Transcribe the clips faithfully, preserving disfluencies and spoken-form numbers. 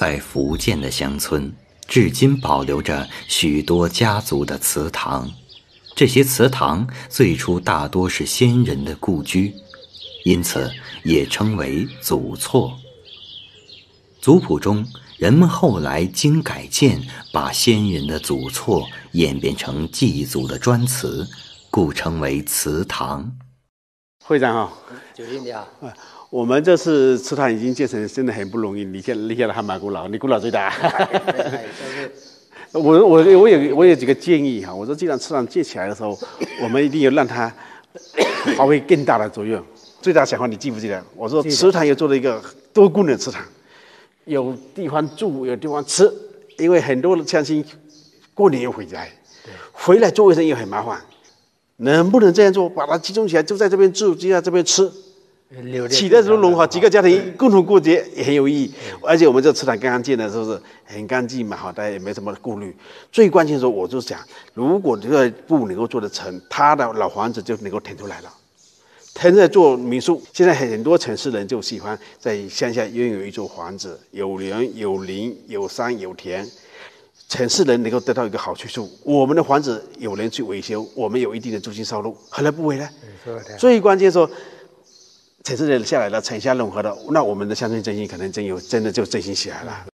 在福建的乡村，至今保留着许多家族的祠堂。这些祠堂最初大多是先人的故居，因此也称为祖厝。族谱中，人们后来经改建，把先人的祖厝演变成祭祖的专祠，故称为祠堂。 会长好， 九弟你好。 我们这次祠堂已经建成，真的很不容易。你现立下的还蛮古老，你古老最大。我我我有我有几个建议哈，我说既然祠堂建起来的时候，我们一定要让它发挥更大的作用。最大想法你记不记得？我说祠堂又做了一个多功能祠堂，有地方住，有地方吃，因为很多的乡亲过年又回家，回来做卫生又很麻烦，能不能这样做？把它集中起来，就在这边住，就在这边吃。起的时候融合几个家庭共同过节也很有意义，而且我们这祠堂刚刚建的时候是很干净嘛，好，大家也没什么顾虑。最关键的时候，我就想，如果这个部能够做得成，他的老房子就能够腾出来了，腾在做民宿。现在很多城市人就喜欢在乡下拥有一座房子，有人有林有山有田，城市人能够得到一个好去处。我们的房子有人去维修，我们有一定的租金收入，何乐不为呢？最关键说。城市人下来了，城乡融合的，那我们的乡村振兴可能真有真的就振兴起来了。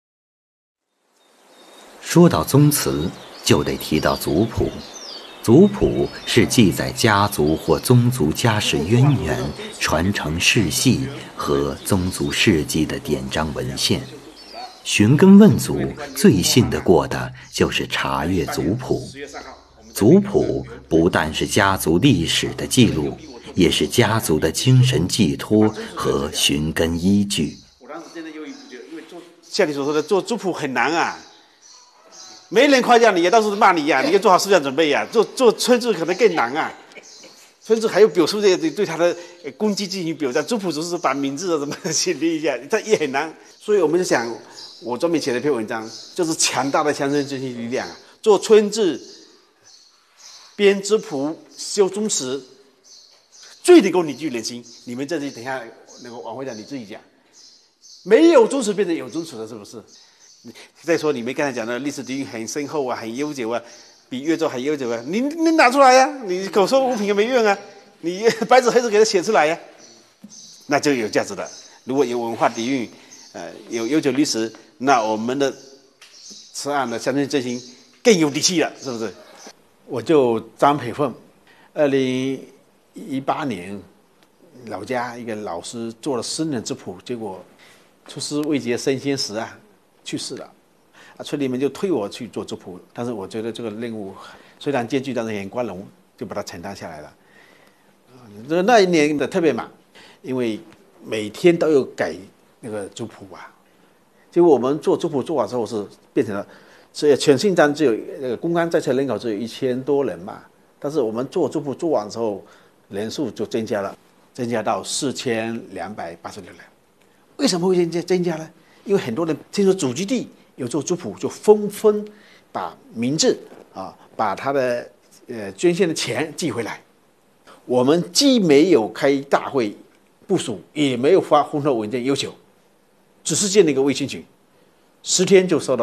说到宗祠，就得提到族谱。族谱是记载家族或宗族家世渊源、传承世系和宗族事迹的典章文献。寻根问祖，最信得过的就是查阅族谱。族谱不但是家族历史的记录，也是家族的精神寄托和寻根依据。 我当时真的有一觉得，因为做像你所说的做族谱很难啊，没人夸奖你，到处都骂你呀、啊，你要做好思想准备呀、啊。做做村志可能更难啊，村志还有表述这个对他的功绩进行表彰，族谱只是把名字啊什么写一下，它也很难。所以我们就想，我专门写了一篇文章，就是强大的乡村振兴力量啊，做村志、编族谱、修宗祠。最能够凝聚人心，你们这里等一下那个王会长你自己讲，没有宗祠变成有宗祠了，是不是？再说你们刚才讲的历史底蕴很深厚啊，很悠久啊，比越州还悠久啊，你你拿出来呀、啊，你口说无凭也没用啊，你白纸黑字给它写出来呀、啊，那就有价值了。如果有文化底蕴，呃，有悠久历史，那我们的此案的乡村振兴更有底气了，是不是？我就张培凤，二零。一八年，老家一个老师做了私人族谱，结果出师未捷身先死啊，去世了。啊，村里面就推我去做族谱，但是我觉得这个任务虽然艰巨，但是很光荣，就把它承担下来了。这那一年的特别忙，因为每天都有改那个族谱啊。结果我们做族谱做完之后是变成了，所以全新章只有那个公安在册人口只有一千多人嘛，但是我们做族谱做完之后。人数就增加了，增加到四千两百八十六人。为什么会增加增加呢？因为很多人听说祖籍地有做族谱，就纷纷把名字啊，把他的呃捐献的钱寄回来。我们既没有开大会部署，也没有发封套文件要求，只是建了一个微信群，十天就收到。